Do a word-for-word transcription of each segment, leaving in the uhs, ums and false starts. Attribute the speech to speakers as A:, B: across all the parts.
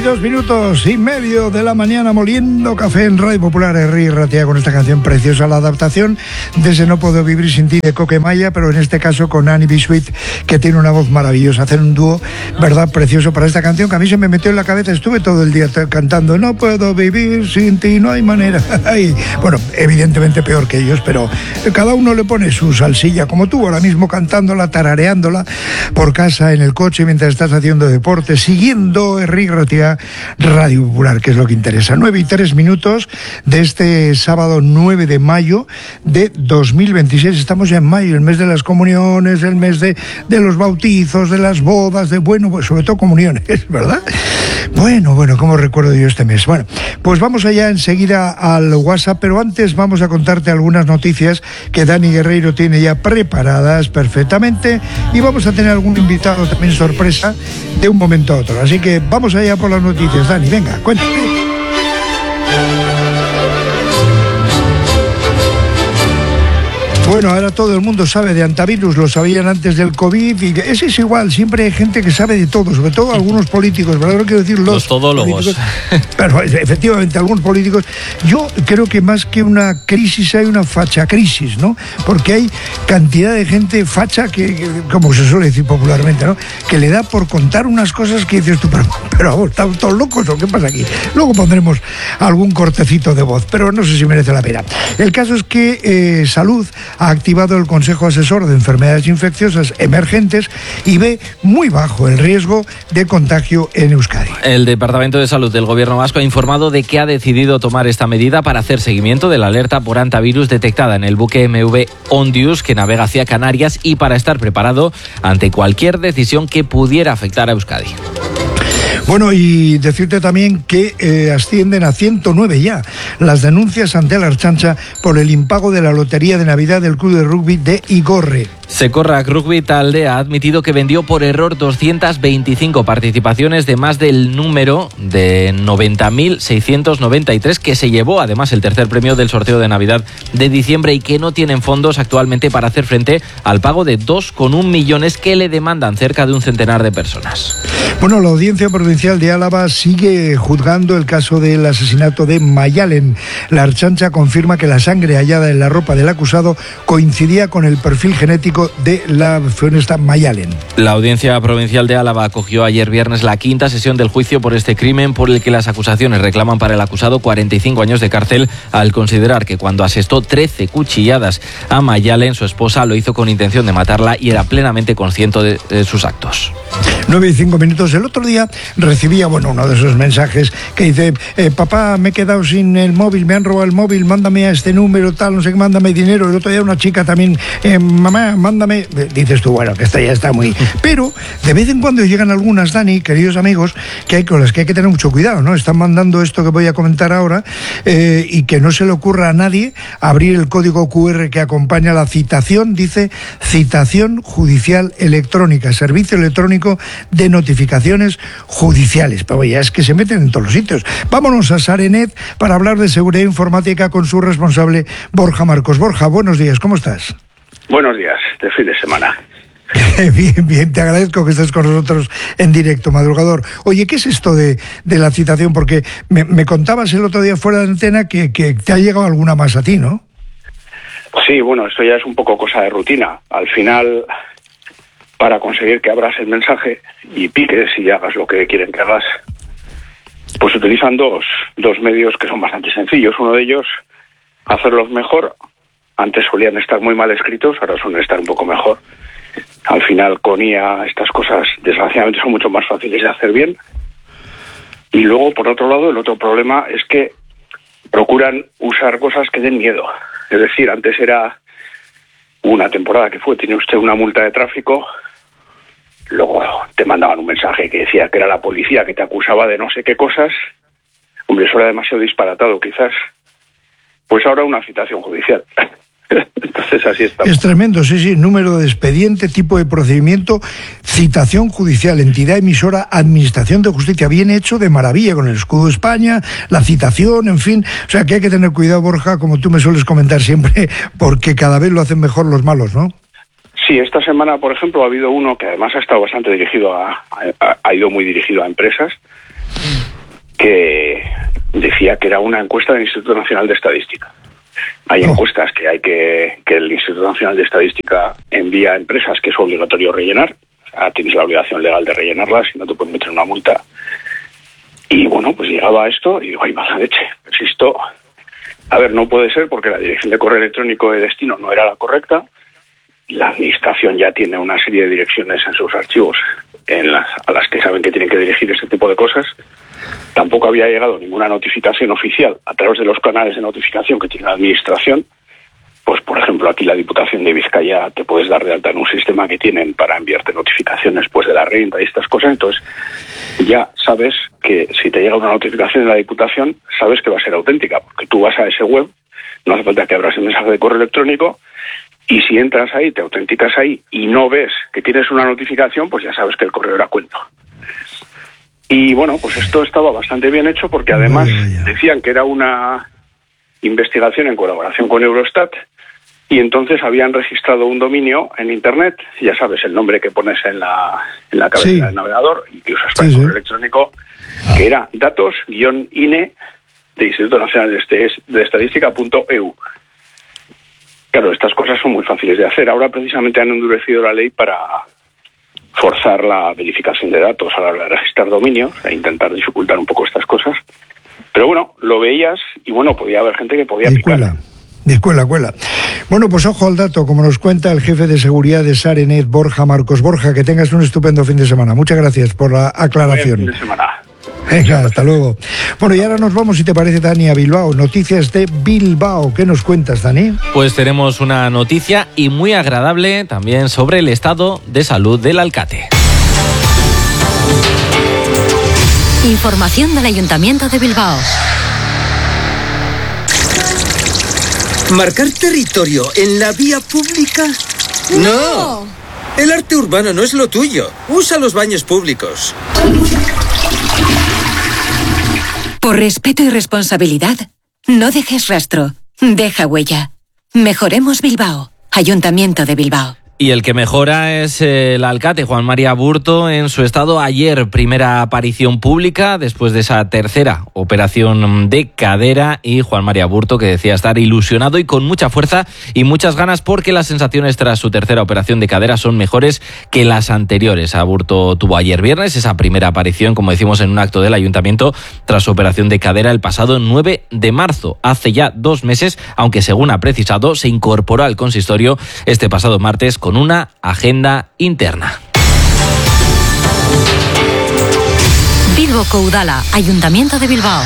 A: dos minutos y medio de la mañana, moliendo café en Radio Popular. Herri Ratia con esta canción preciosa, la adaptación de ese No Puedo Vivir Sin Ti de Coquemaya, pero en este caso con Annie B. Sweet, que tiene una voz maravillosa. Hacer un dúo, verdad, precioso para esta canción que a mí se me metió en la cabeza. Estuve todo el día cantando No puedo vivir sin ti, no hay manera. Y, bueno, evidentemente peor que ellos, pero cada uno le pone su salsilla, como tú ahora mismo cantándola, tarareándola por casa, en el coche, mientras estás haciendo deporte, siguiendo Herri Ratia, Radio Popular, que es lo que interesa. Nueve y tres minutos de este sábado nueve de mayo de dos mil veintiséis. Estamos ya en mayo, el mes de las comuniones, el mes de, de los bautizos, de las bodas, de, bueno, pues sobre todo comuniones, ¿verdad? Bueno, bueno, ¿cómo recuerdo yo este mes? Bueno, pues vamos allá enseguida al WhatsApp, pero antes vamos a contarte algunas noticias que Dani Guerreiro tiene ya preparadas perfectamente, y vamos a tener algún invitado también sorpresa de un momento a otro. Así que vamos allá por las noticias. Dani, venga, cuéntame. Bueno, ahora todo el mundo sabe de antivirus, lo sabían antes del COVID, y ese es igual, siempre hay gente que sabe de todo, sobre todo algunos políticos, ¿verdad? No quiero decir los,
B: los todólogos.
A: Pero efectivamente, algunos políticos. Yo creo que más que una crisis hay una fachacrisis, ¿no? Porque hay cantidad de gente facha que, que, como se suele decir popularmente, ¿no? Que le da por contar unas cosas que dices tú, pero, pero vamos, ¿estamos todos locos o qué pasa aquí? Luego pondremos algún cortecito de voz, pero no sé si merece la pena. El caso es que eh, Salud ha activado el Consejo Asesor de Enfermedades Infecciosas Emergentes y ve muy bajo el riesgo de contagio en Euskadi.
B: El Departamento de Salud del Gobierno vasco ha informado de que ha decidido tomar esta medida para hacer seguimiento de la alerta por antivirus detectada en el buque M V Ondius que navega hacia Canarias, y para estar preparado ante cualquier decisión que pudiera afectar a Euskadi.
A: Bueno, y decirte también que eh, ascienden a ciento nueve ya las denuncias ante la Ertzaintza por el impago de la lotería de Navidad del club de rugby de Igorre.
B: Sekorrak Rugby Talde ha admitido que vendió por error doscientas veinticinco participaciones de más del número de noventa mil seiscientos noventa y tres que se llevó además el tercer premio del sorteo de Navidad de diciembre, y que no tienen fondos actualmente para hacer frente al pago de dos coma uno millones que le demandan cerca de un centenar de personas.
A: Bueno, la Audiencia Provincial de Álava sigue juzgando el caso del asesinato de Mayalen. La Ertzaintza confirma que la sangre hallada en la ropa del acusado coincidía con el perfil genético de la funesta Mayalen.
B: La Audiencia Provincial de Álava acogió ayer viernes la quinta sesión del juicio por este crimen, por el que las acusaciones reclaman para el acusado cuarenta y cinco años de cárcel, al considerar que cuando asestó trece cuchilladas a Mayalen, su esposa lo hizo con intención de matarla y era plenamente consciente de, de sus actos.
A: nueve y cinco minutos. El otro día recibía, bueno, uno de esos mensajes que dice, eh, papá, me he quedado sin el móvil, me han robado el móvil, mándame a este número, tal, no sé qué, mándame dinero. El otro día una chica también, eh, mamá, mándame. Dices tú, bueno, que esta ya está muy... Pero de vez en cuando llegan algunas, Dani, queridos amigos, que hay con las que hay que tener mucho cuidado, ¿no? Están mandando esto que voy a comentar ahora, eh, y que no se le ocurra a nadie abrir el código cu erre que acompaña la citación. Dice citación judicial electrónica, servicio electrónico de notificaciones judiciales. Pero ya es que se meten en todos los sitios. Vámonos a Sarenet para hablar de seguridad informática con su responsable, Borja Marcos. Borja, buenos días, ¿cómo estás?
C: Buenos días, de fin de semana.
A: Bien, bien, te agradezco que estés con nosotros en directo, madrugador. Oye, ¿qué es esto de, de la citación? Porque me, me contabas el otro día fuera de antena que, que te ha llegado alguna más a ti, ¿no?
C: Sí, bueno, esto ya es un poco cosa de rutina. Al final, para conseguir que abras el mensaje y piques y hagas lo que quieren que hagas, pues utilizan dos, dos medios que son bastante sencillos. Uno de ellos, hacerlos mejor. Antes solían estar muy mal escritos, ahora suelen estar un poco mejor. Al final, con I A, estas cosas, desgraciadamente, son mucho más fáciles de hacer bien. Y luego, por otro lado, el otro problema es que procuran usar cosas que den miedo. Es decir, antes era una temporada que fue, tiene usted una multa de tráfico, luego te mandaban un mensaje que decía que era la policía que te acusaba de no sé qué cosas. Hombre, eso era demasiado disparatado, quizás. Pues ahora una citación judicial. Entonces así estamos.
A: Es tremendo, sí, sí, número de expediente, tipo de procedimiento, citación judicial, entidad emisora, administración de justicia, bien hecho, de maravilla, con el escudo de España, la citación, en fin. O sea que hay que tener cuidado, Borja, como tú me sueles comentar siempre, porque cada vez lo hacen mejor los malos, ¿no?
C: Sí, esta semana, por ejemplo, ha habido uno que además ha estado bastante dirigido a, a ha ido muy dirigido a empresas, que decía que era una encuesta del Instituto Nacional de Estadística. Hay
A: Oh.
C: encuestas que hay que que el Instituto Nacional de Estadística envía a empresas que es obligatorio rellenar. O sea, tienes la obligación legal de rellenarlas y no te pueden meter una multa. Y bueno, pues llegaba a esto y digo, ¡ay, mala leche! Pues esto, a ver, no puede ser porque la dirección de correo electrónico de destino no era la correcta. La administración ya tiene una serie de direcciones en sus archivos en las, a las que saben que tienen que dirigir este tipo de cosas. Tampoco había llegado ninguna notificación oficial a través de los canales de notificación que tiene la administración. Pues, por ejemplo, aquí la Diputación de Vizcaya te puedes dar de alta en un sistema que tienen para enviarte notificaciones pues de la renta y estas cosas. Entonces, ya sabes que si te llega una notificación de la Diputación, sabes que va a ser auténtica, porque tú vas a ese web, no hace falta que abras el mensaje de correo electrónico, y si entras ahí, te autenticas ahí y no ves que tienes una notificación, pues ya sabes que el correo era cuento. Y bueno, pues esto estaba bastante bien hecho porque además decían que era una investigación en colaboración con Eurostat y entonces habían registrado un dominio en Internet, ya sabes, el nombre que pones en la, en la cabecera
A: Sí.
C: del navegador y que usas para
A: Sí,
C: el
A: sí.
C: correo electrónico, que era datos-ine de Instituto Nacional de, Estes- de Estadística punto e u. Claro, estas cosas son muy fáciles de hacer. Ahora precisamente han endurecido la ley para forzar la verificación de datos a la hora de registrar dominios e intentar dificultar un poco estas cosas. Pero bueno, lo veías y bueno, podía haber gente que podía
A: De
C: picar.
A: cuela, de cuela, cuela. Bueno, pues ojo al dato, como nos cuenta el jefe de seguridad de Sarenet, Borja Marcos. Borja, que tengas un estupendo fin de semana. Muchas gracias por la
C: Buen
A: aclaración.
C: fin de semana.
A: Venga, hasta luego. Bueno, y ahora nos vamos, si te parece, Dani, a Bilbao. Noticias de Bilbao. ¿Qué nos cuentas, Dani?
B: Pues tenemos una noticia y muy agradable también sobre el estado de salud del Alcate.
D: Información del Ayuntamiento de Bilbao.
E: ¿Marcar territorio en la vía pública? ¡No! El arte urbano no es lo tuyo. Usa los baños públicos.
D: Por respeto y responsabilidad, no dejes rastro, deja huella. Mejoremos Bilbao. Ayuntamiento de Bilbao.
B: Y el que mejora es el alcalde Juan María Burto en su estado. Ayer, primera aparición pública después de esa tercera operación de cadera, y Juan María Burto, que decía estar ilusionado y con mucha fuerza y muchas ganas porque las sensaciones tras su tercera operación de cadera son mejores que las anteriores. A Burto tuvo ayer viernes esa primera aparición, como decimos, en un acto del ayuntamiento tras su operación de cadera el pasado nueve de marzo, hace ya dos meses, aunque según ha precisado se incorporó al consistorio este pasado martes con una agenda interna.
D: Bilboko Udala, Ayuntamiento de Bilbao.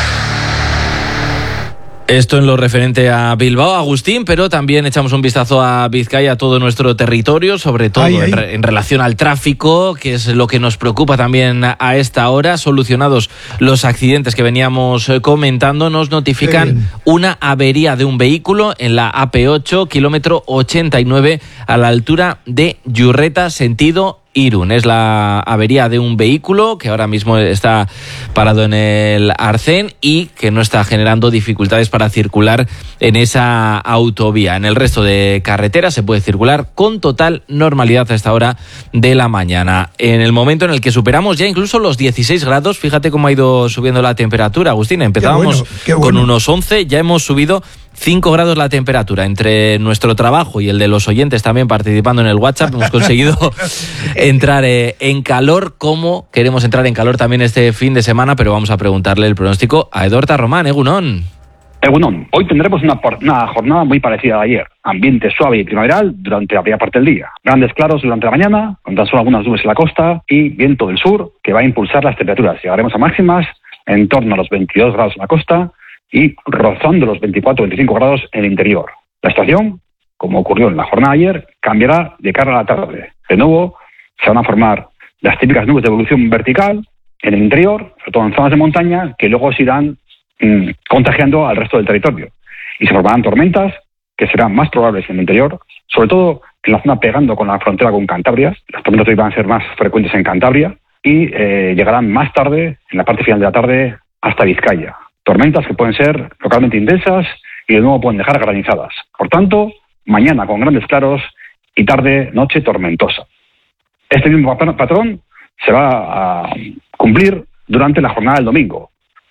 B: Esto en lo referente a Bilbao, Agustín, pero también echamos un vistazo a Vizcaya, a todo nuestro territorio, sobre todo
A: Ay, ay.
B: En, re- en relación al tráfico, que es lo que nos preocupa también a, a esta hora. Solucionados los accidentes que veníamos eh, comentando, nos
A: Qué
B: notifican
A: bien.
B: una avería de un vehículo en la A P ocho, kilómetro ochenta y nueve, a la altura de Yurreta, sentido Irún. Es la avería de un vehículo que ahora mismo está parado en el arcén y que no está generando dificultades para circular en esa autovía. En el resto de carreteras se puede circular con total normalidad a esta hora de la mañana. En el momento en el que superamos ya incluso los dieciséis grados, fíjate cómo ha ido subiendo la temperatura, Agustín. Empezábamos
A: Qué bueno, qué bueno.
B: con unos once, ya hemos subido cinco grados la temperatura. Entre nuestro trabajo y el de los oyentes también participando en el WhatsApp, hemos conseguido entrar eh, en calor, como queremos entrar en calor también este fin de semana, pero vamos a preguntarle el pronóstico a Edorta Román. Egunon.
F: Egunon, hoy tendremos una, por- una jornada muy parecida a ayer. Ambiente suave y primaveral durante la primera parte del día. Grandes claros durante la mañana, con tan solo algunas nubes en la costa y viento del sur que va a impulsar las temperaturas. Llegaremos a máximas en torno a los veintidós grados en la costa y rozando los veinticuatro a veinticinco grados en el interior. La estación, como ocurrió en la jornada de ayer, cambiará de cara a la tarde. De nuevo, se van a formar las típicas nubes de evolución vertical en el interior, sobre todo en zonas de montaña, que luego se irán mm, contagiando al resto del territorio. Y se formarán tormentas que serán más probables en el interior, sobre todo en la zona pegando con la frontera con Cantabria. Las tormentas hoy van a ser más frecuentes en Cantabria y eh, llegarán más tarde, en la parte final de la tarde, hasta Vizcaya. Tormentas que pueden ser localmente intensas y de nuevo pueden dejar granizadas. Por tanto, mañana con grandes claros y tarde, noche tormentosa. Este mismo pat- patrón se va a cumplir durante la jornada del domingo.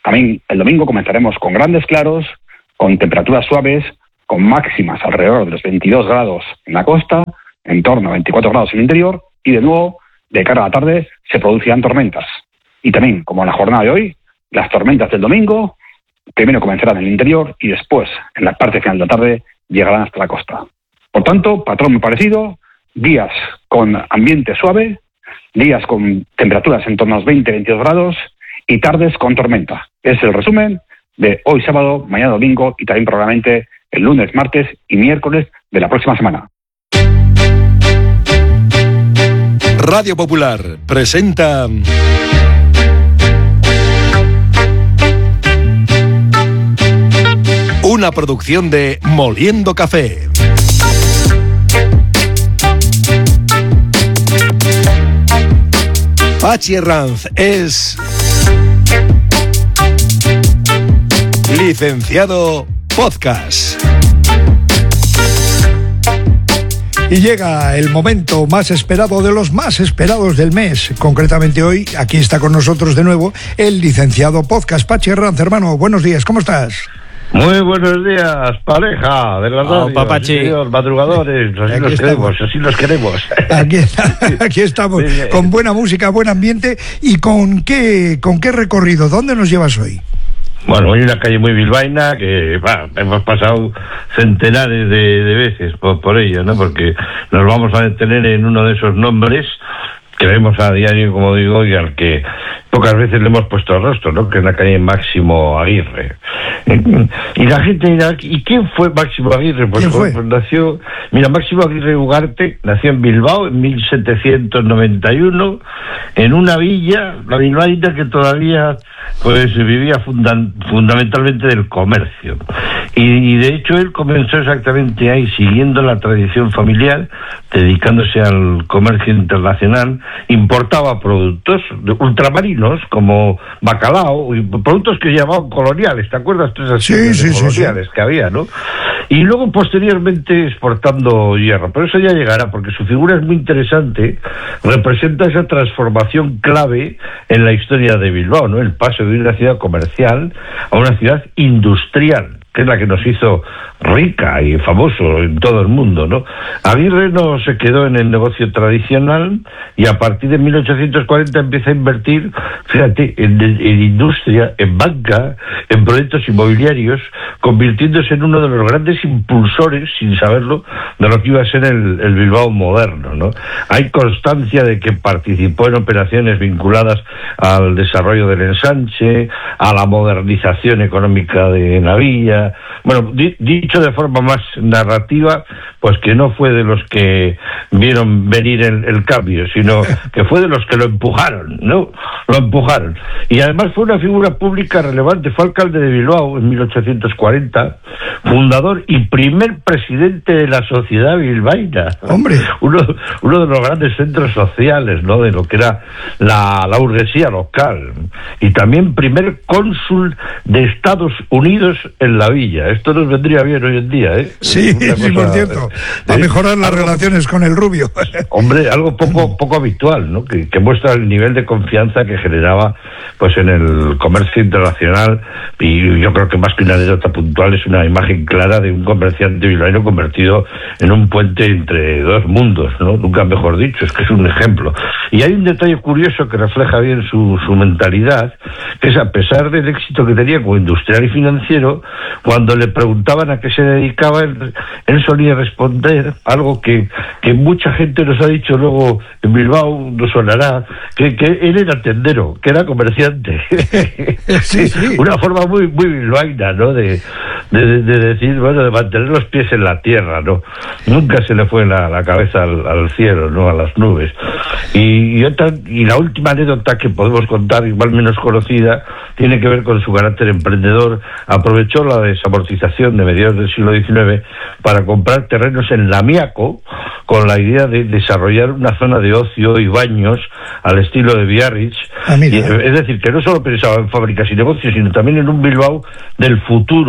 F: También el domingo comenzaremos con grandes claros, con temperaturas suaves, con máximas alrededor de los veintidós grados en la costa, en torno a veinticuatro grados en el interior, y de nuevo, de cara a la tarde, se producirán tormentas. Y también, como en la jornada de hoy, las tormentas del domingo primero comenzarán en el interior y después, en la parte final de la tarde, llegarán hasta la costa. Por tanto, patrón muy parecido, días con ambiente suave, días con temperaturas en torno a los veinte a veintidós grados y tardes con tormenta. Es el resumen de hoy sábado, mañana domingo y también probablemente el lunes, martes y miércoles de la próxima semana.
G: Radio Popular presenta una producción de Moliendo Café. Pachi Herranz es licenciado podcast.
A: Y llega el momento más esperado de los más esperados del mes. Concretamente hoy, aquí está con nosotros de nuevo el licenciado podcast. Pachi Herranz, hermano, buenos días, ¿cómo estás?
H: Muy buenos días, pareja de la radio,
B: oh, Papachi.
H: Sí, señor, madrugadores, así
A: Aquí
H: los
A: estamos.
H: queremos, así los queremos.
A: Aquí, aquí estamos,
H: Sí,
A: con buena música, buen ambiente. ¿Y con qué, con qué recorrido? ¿Dónde nos llevas hoy?
H: Bueno, hoy una calle muy bilbaína que bah, hemos pasado centenares de, de veces por, por ello, ¿no? Porque nos vamos a detener en uno de esos nombres que vemos a diario, como digo, y al que pocas veces le hemos puesto el rostro, ¿no? Que es la calle Máximo Aguirre. Y la gente dirá, ¿y quién fue Máximo Aguirre? Pues,
A: ¿Quién fue?
H: pues nació, mira, Máximo Aguirre Ugarte nació en Bilbao en mil setecientos noventa y uno, en una villa, la bilbaína, que todavía pues vivía funda- fundamentalmente del comercio. Y, y de hecho él comenzó exactamente ahí, siguiendo la tradición familiar, dedicándose al comercio internacional, importaba productos de ultramarinos como bacalao, y productos que llamaban coloniales, ¿te acuerdas? Todas esas
A: Sí,
H: tiendas
A: sí,
H: de
A: sí,
H: coloniales
A: sí.
H: que había, ¿no? Y luego posteriormente exportando hierro, pero eso ya llegará, porque su figura es muy interesante, representa esa transformación clave en la historia de Bilbao, ¿no? El paso de una ciudad comercial a una ciudad industrial, que es la que nos hizo rica y famoso en todo el mundo, ¿no? Aguirre no se quedó en el negocio tradicional y a partir de mil ochocientos cuarenta empieza a invertir, fíjate, en, en industria, en banca, en proyectos inmobiliarios, convirtiéndose en uno de los grandes impulsores, sin saberlo, de lo que iba a ser el, el Bilbao moderno, ¿no? Hay constancia de que participó en operaciones vinculadas al desarrollo del ensanche, a la modernización económica de la villa. Bueno, di, dicho de forma más narrativa, pues que no fue de los que vieron venir el, el cambio, sino que fue de los que lo empujaron, ¿no? Lo empujaron. Y además fue una figura pública relevante, fue alcalde de Bilbao en mil ochocientos cuarenta, fundador y primer presidente de la sociedad bilbaína.
A: Hombre.
H: Uno, uno de los grandes centros sociales, ¿no? De lo que era la, la burguesía local. Y también primer cónsul de Estados Unidos en la villa. Esto nos vendría bien hoy en día, ¿eh?
A: Sí,
H: Una
A: sí,
H: cosa,
A: por cierto,
H: ¿eh?
A: para mejorar las
H: Algo-
A: relaciones con el rubio.
H: Hombre, algo poco poco habitual, ¿no? Que, que muestra el nivel de confianza que generaba, pues, en el comercio internacional. Y yo creo que más que una anécdota puntual es una imagen clara de un comerciante bilbaíno convertido en un puente entre dos mundos, ¿no? Nunca mejor dicho, es que es un ejemplo. Y hay un detalle curioso que refleja bien su, su mentalidad, que es, a pesar del éxito que tenía como industrial y financiero, cuando le preguntaban a qué se dedicaba, él, él solía responder algo que, que mucha gente nos ha dicho luego en Bilbao, nos sonará, que, que él era tendero, que era comerciante.
A: Sí, sí.
H: Una forma muy muy bilbaína, ¿no? De, de, de decir, bueno, de mantener los pies en la tierra, ¿no? Nunca se le fue la, la cabeza al, al cielo, ¿no? A las nubes. Y, y, otra, y la última anécdota que podemos contar, igual menos conocida, tiene que ver con su carácter emprendedor. Aprovechó la desamortización de mediados del siglo diecinueve para comprar terrenos en Lamiaco, con la idea de desarrollar una zona de ocio y baños al estilo de Biarritz.
A: Ah, mira.
H: Y, es decir, que no solo pensaba en fábricas y negocios, sino también en un Bilbao del futuro, ¿no? Como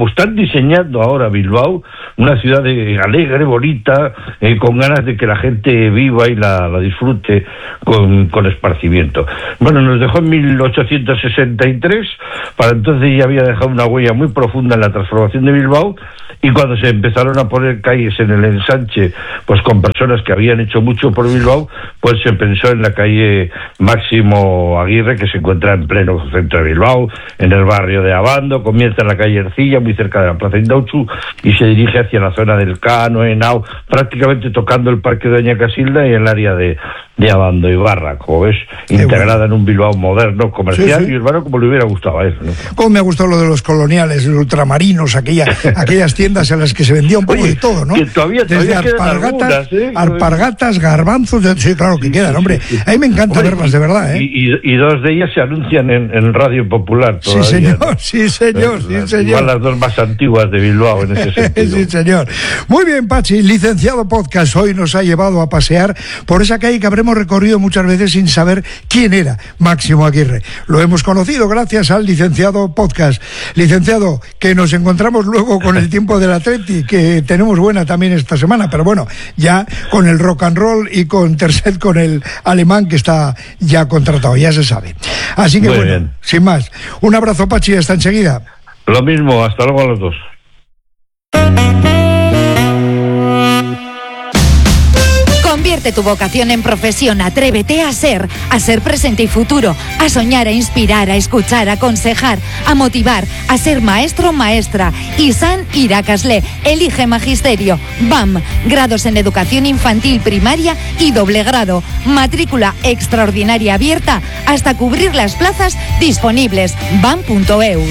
H: como están diseñando ahora Bilbao, una ciudad de, alegre, bonita, eh, con ganas de que la gente viva y la, la disfrute con, con esparcimiento. Bueno, nos dejó en mil ochocientos sesenta y tres, para entonces ya había dejado una huella muy profunda en la transformación de Bilbao, y cuando se empezaron a poner calles en el ensanche, pues con personas que habían hecho mucho por Bilbao, pues se pensó en la calle Máximo Aguirre, que se encuentra en pleno centro de Bilbao, en el barrio de Abando. Comienza en la calle Ercilla, muy cerca de la plaza Indauchu, y se dirige hacia la zona del Cano, Henao, prácticamente tocando el Parque de Doña Casilda y el área de, de Abando y Barra, como ves, integrada bueno. en un Bilbao moderno, comercial sí, sí. y urbano, como le hubiera gustado a él, ¿no?
A: Como me ha gustado lo de los coloniales, los ultramarinos, aquella, aquellas tiendas en las que se vendía un poco
H: Oye,
A: de todo, ¿no?
H: Que todavía, todavía
A: Desde alpargatas,
H: algunas, ¿eh?
A: alpargatas, garbanzos, sí, claro que sí, quedan, sí, hombre. Sí, sí. A mí me encanta hombre, verlas, de verdad, ¿eh?
H: Y, y, y dos de ellas se anuncian en, en Radio Popular todavía.
A: Sí, señor,
H: ¿no?
A: sí, señor, sí,
H: las,
A: señor.
H: Igual las dos más antiguas de Bilbao en ese sentido.
A: Sí, señor. Muy bien, Pachi, licenciado Podcast, hoy nos ha llevado a pasear por esa calle que habremos recorrido muchas veces sin saber quién era Máximo Aguirre. Lo hemos conocido gracias al licenciado Podcast. Licenciado, que nos encontramos luego con el tiempo del Atleti, que tenemos buena también esta semana, pero bueno, ya con el rock and roll y con Tercet, con el alemán que está ya contratado, ya se sabe. Así que
H: Muy
A: bueno,
H: bien.
A: sin más, un abrazo, Pachi, hasta enseguida.
H: Lo mismo, hasta luego a los dos.
I: Convierte tu vocación en profesión, atrévete a ser, a ser presente y futuro, a soñar, a inspirar, a escuchar, a aconsejar, a motivar, a ser maestro o maestra. Isan Irakasle, elige magisterio. B A M, grados en educación infantil primaria y doble grado. Matrícula extraordinaria abierta hasta cubrir las plazas disponibles. bam punto eus.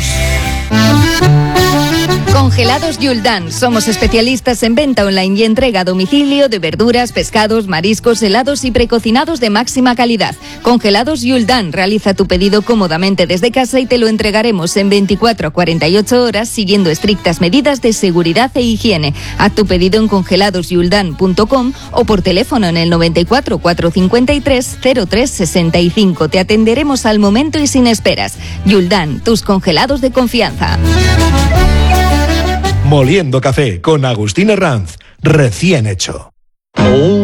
I: Congelados Yuldan. Somos especialistas en venta online y entrega a domicilio de verduras, pescados, mariscos, helados y precocinados de máxima calidad. Congelados Yuldan. Realiza tu pedido cómodamente desde casa y te lo entregaremos en veinticuatro a cuarenta y ocho horas siguiendo estrictas medidas de seguridad e higiene. Haz tu pedido en congelados yuldan punto com o por teléfono en el noventa y cuatro, cuatrocientos cincuenta y tres, cero tres sesenta y cinco. Te atenderemos al momento y sin esperas. Yuldan, tus congelados de confianza.
G: Moliendo Café con Agustín Herranz, recién hecho.